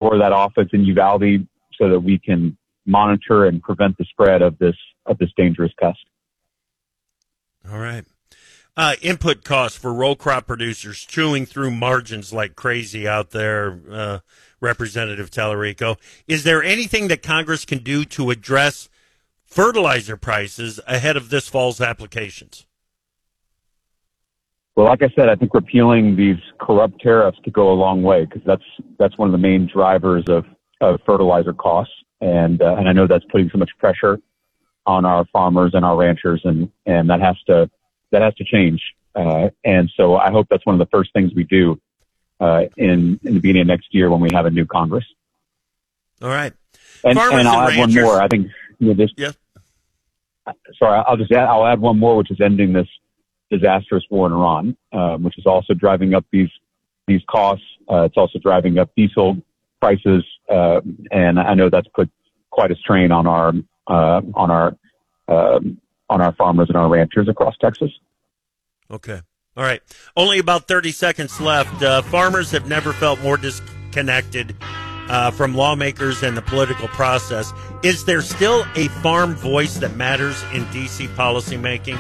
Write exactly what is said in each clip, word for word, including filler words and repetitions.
over that office in Uvalde so that we can monitor and prevent the spread of this of this dangerous pest. All right. Uh, input costs for row crop producers chewing through margins like crazy out there, uh, Representative Tallarico. Is there anything that Congress can do to address fertilizer prices ahead of this fall's applications? Well, like I said, I think repealing these corrupt tariffs could go a long way, because that's that's one of the main drivers of, of fertilizer costs, and uh, and I know that's putting so much pressure on our farmers and our ranchers, and, and that has to that has to change. Uh, and so I hope that's one of the first things we do uh, in in the beginning of next year when we have a new Congress. All right, and, farmers and I'll and add ranchers. one more. I think you know, this. Yeah. Sorry, I'll just add, I'll add one more, which is ending this disastrous war in Iran, um, which is also driving up these these costs. Uh, it's also driving up diesel prices, uh, and I know that's put quite a strain on our uh, on our um, on our farmers and our ranchers across Texas. Okay, all right. Only about thirty seconds left. Uh, farmers have never felt more disconnected uh, from lawmakers and the political process. Is there still a farm voice that matters in D C policymaking?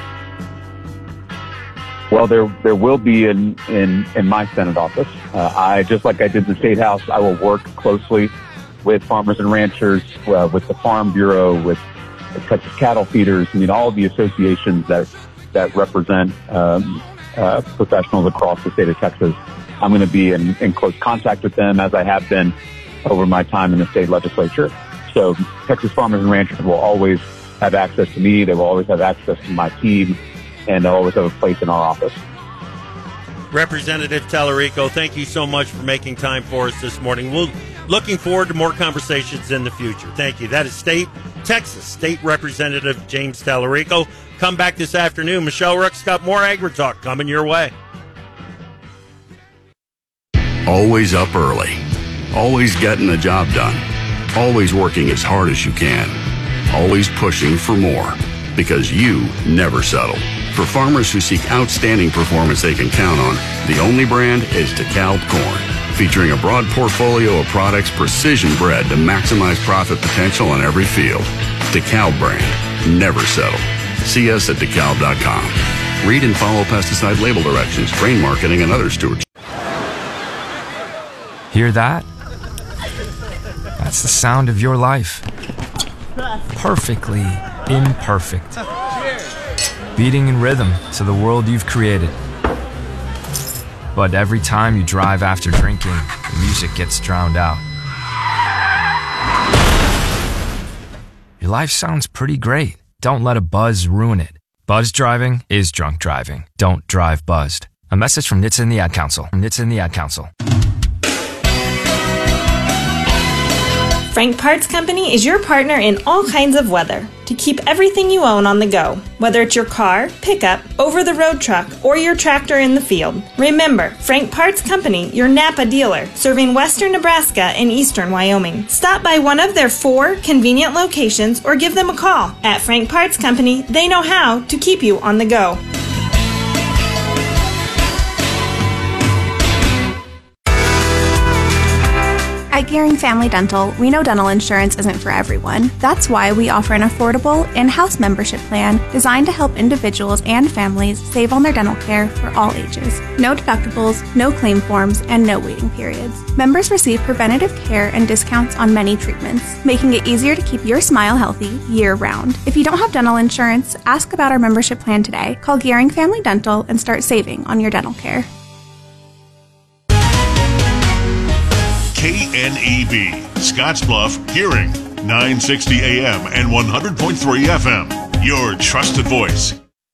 Well, there there will be in in, in my Senate office. Uh, I just like I did in the State House, I will work closely with farmers and ranchers, uh, with the Farm Bureau, with the Texas Cattle Feeders. I mean, all of the associations that that represent um, uh, professionals across the state of Texas. I'm going to be in, in close contact with them, as I have been over my time in the state legislature. So Texas farmers and ranchers will always have access to me. They will always have access to my team, and they'll always have a place in our office. Representative Tallarico, thank you so much for making time for us this morning. We're looking forward to more conversations in the future. Thank you. That is State Texas State Representative James Tallarico. Come back this afternoon. Michelle Rook's got more Agri-Talk coming your way. Always up early. Always getting the job done. Always working as hard as you can. Always pushing for more. Because you never settle. For farmers who seek outstanding performance they can count on, the only brand is DeKalb Corn. Featuring a broad portfolio of products precision bred to maximize profit potential on every field. DeKalb brand. Never settle. See us at DeKalb dot com. Read and follow pesticide label directions, grain marketing, and other stewardship. Hear that? That's the sound of your life. Perfectly imperfect. Beating in rhythm to the world you've created. But every time you drive after drinking, the music gets drowned out. Your life sounds pretty great. Don't let a buzz ruin it. Buzz driving is drunk driving. Don't drive buzzed. A message from N H T S A and the Ad Council. N H T S A and the Ad Council. Frank Parts Company is your partner in all kinds of weather to keep everything you own on the go, whether it's your car, pickup, over-the-road truck, or your tractor in the field. Remember, Frank Parts Company, your Napa dealer, serving western Nebraska and eastern Wyoming. Stop by one of their four convenient locations or give them a call. At Frank Parts Company, they know how to keep you on the go. At Gearing Family Dental, we know dental insurance isn't for everyone. That's why we offer an affordable in-house membership plan designed to help individuals and families save on their dental care for all ages. No deductibles, no claim forms, and no waiting periods. Members receive preventative care and discounts on many treatments, making it easier to keep your smile healthy year-round. If you don't have dental insurance, ask about our membership plan today. Call Gearing Family Dental and start saving on your dental care. K N E B, Scottsbluff, Hearing, nine sixty A M and one hundred point three F M. Your trusted voice.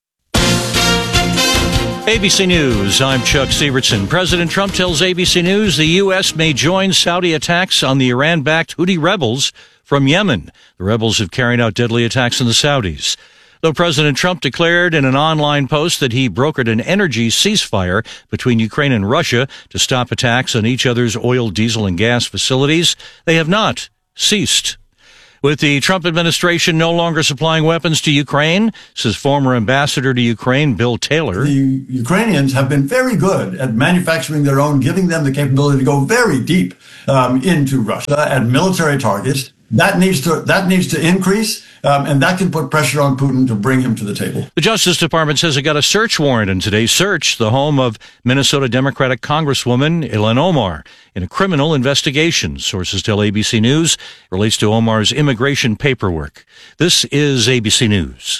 A B C News, I'm Chuck Sievertson. President Trump tells A B C News the U S may join Saudi attacks on the Iran-backed Houthi rebels from Yemen. The rebels have carried out deadly attacks on the Saudis. Though President Trump declared in an online post that he brokered an energy ceasefire between Ukraine and Russia to stop attacks on each other's oil, diesel, and gas facilities, they have not ceased. With the Trump administration no longer supplying weapons to Ukraine, says former ambassador to Ukraine, Bill Taylor. The Ukrainians have been very good at manufacturing their own, giving them the capability to go very deep um, into Russia at military targets. That needs to that needs to increase, um, and that can put pressure on Putin to bring him to the table. The Justice Department says it got a search warrant in today's search, the home of Minnesota Democratic Congresswoman Ilhan Omar, in a criminal investigation. Sources tell A B C News it relates to Omar's immigration paperwork. This is A B C News.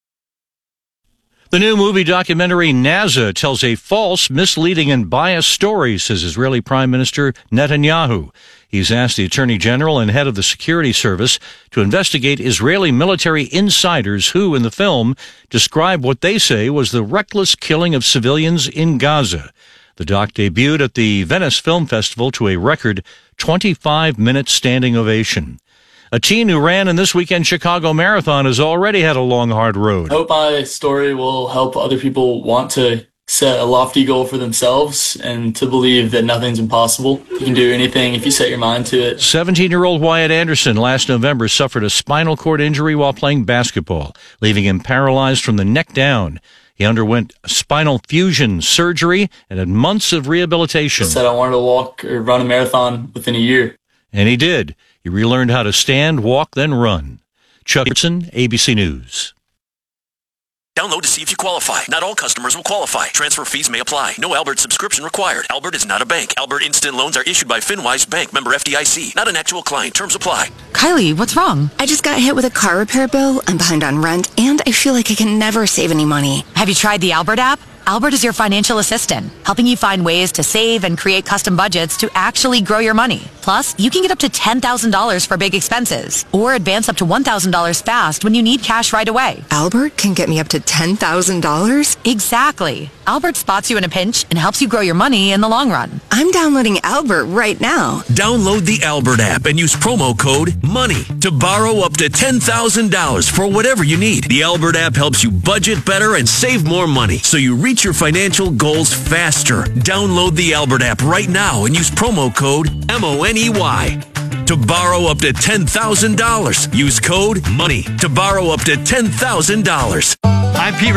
The new movie documentary NASA tells a false, misleading, and biased story, says Israeli Prime Minister Netanyahu. He's asked the Attorney General and head of the security service to investigate Israeli military insiders who, in the film, describe what they say was the reckless killing of civilians in Gaza. The doc debuted at the Venice Film Festival to a record twenty-five minute standing ovation. A teen who ran in this weekend's Chicago Marathon has already had a long, hard road. I hope my story will help other people want to set a lofty goal for themselves and to believe that nothing's impossible. You can do anything if you set your mind to it. seventeen-year-old Wyatt Anderson last November suffered a spinal cord injury while playing basketball, leaving him paralyzed from the neck down. He underwent spinal fusion surgery and had months of rehabilitation. I said I wanted to walk or run a marathon within a year. And he did. He relearned how to stand, walk, then run. Chuck Dixon, A B C News. Download to see if you qualify. Not all customers will qualify. Transfer fees may apply. No Albert subscription required. Albert is not a bank. Albert Instant Loans are issued by FinWise Bank, member F D I C. Not an actual client. Terms apply. Kylie, what's wrong? I just got hit with a car repair bill. I'm behind on rent, and I feel like I can never save any money. Have you tried the Albert app? Albert is your financial assistant, helping you find ways to save and create custom budgets to actually grow your money. Plus, you can get up to ten thousand dollars for big expenses, or advance up to one thousand dollars fast when you need cash right away. Albert can get me up to ten thousand dollars? Exactly. Albert spots you in a pinch and helps you grow your money in the long run. I'm downloading Albert right now. Download the Albert app and use promo code MONEY to borrow up to ten thousand dollars for whatever you need. The Albert app helps you budget better and save more money, so you reach your financial goals faster. Download the Albert app right now and use promo code M O N E Y to borrow up to ten thousand dollars. Use code MONEY to borrow up to ten thousand dollars. I'm Pete